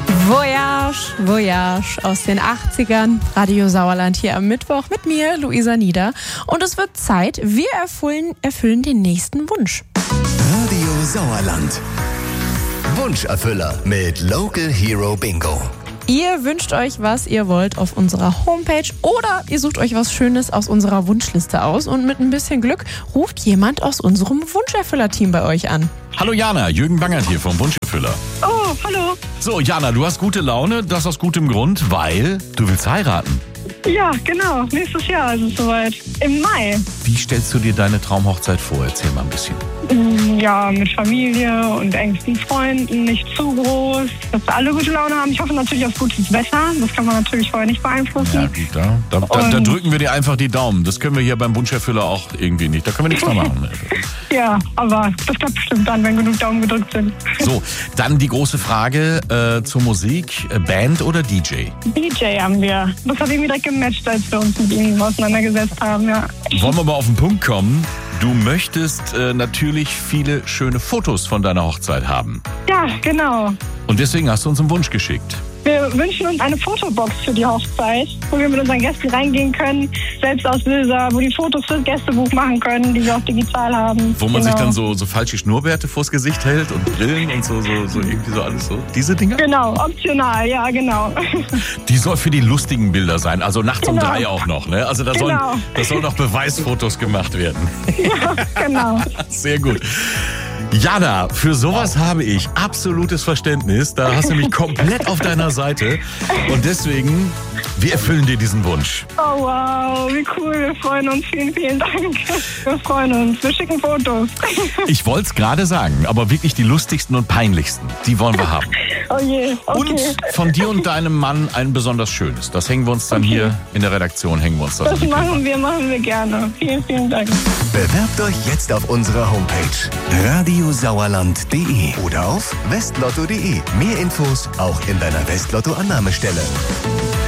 Voyage, Voyage aus den 80ern. Radio Sauerland hier am Mittwoch mit mir, Luisa Nieder. Und es wird Zeit, wir erfüllen den nächsten Wunsch. Radio Sauerland. Wunscherfüller mit Local Hero Bingo. Ihr wünscht euch, was ihr wollt auf unserer Homepage oder ihr sucht euch was Schönes aus unserer Wunschliste aus und mit ein bisschen Glück ruft jemand aus unserem Wunscherfüller-Team bei euch an. Hallo Jana, Jürgen Bangert hier vom Wunscherfüller. Oh, hallo. So Jana, du hast gute Laune, das aus gutem Grund, weil du willst heiraten. Ja, genau. Nächstes Jahr ist es soweit. Im Mai. Wie stellst du dir deine Traumhochzeit vor? Erzähl mal ein bisschen. Ja, mit Familie und engsten Freunden, nicht zu groß, dass wir alle gute Laune haben. Ich hoffe natürlich auf gutes Wetter. Das kann man natürlich vorher nicht beeinflussen. Ja gut, da drücken wir dir einfach die Daumen. Das können wir hier beim Wunscherfüller auch irgendwie nicht. Da können wir nichts mehr machen. Ja, aber das klappt bestimmt dann, wenn genug Daumen gedrückt sind. So, dann die große Frage zur Musik. Band oder DJ? DJ haben wir. Das hat irgendwie direkt gematcht, als wir uns mit ihm auseinandergesetzt haben, ja. Wollen wir mal auf den Punkt kommen? Du möchtest natürlich viele schöne Fotos von deiner Hochzeit haben. Ja, genau. Und deswegen hast du uns einen Wunsch geschickt. Wir wünschen uns eine Fotobox für die Hochzeit, wo wir mit unseren Gästen reingehen können, Selbstauslöser, wo die Fotos fürs Gästebuch machen können, die wir auch digital haben. Wo man sich dann so falsche Schnurrbärte vors Gesicht hält und Brillen und so irgendwie so alles so. Diese Dinger? Genau, optional, ja, genau. Die soll für die lustigen Bilder sein, also nachts um 3 auch noch, ne? Also da sollen noch Beweisfotos gemacht werden. Ja, genau. Sehr gut. Jana, für sowas habe ich absolutes Verständnis. Da hast du mich komplett auf deiner Seite. Und deswegen, wir erfüllen dir diesen Wunsch. Oh wow, wie cool. Wir freuen uns. Vielen, vielen Dank. Wir freuen uns. Wir schicken Fotos. Ich wollte es gerade sagen, aber wirklich die lustigsten und peinlichsten, die wollen wir haben. Oh je, okay. Und von dir und deinem Mann ein besonders schönes. Das hängen wir uns dann hier in der Redaktion, Das machen wir gerne. Vielen, vielen Dank. Bewerbt euch jetzt auf unserer Homepage radiosauerland.de oder auf westlotto.de. Mehr Infos auch in deiner Westlotto-Annahmestelle.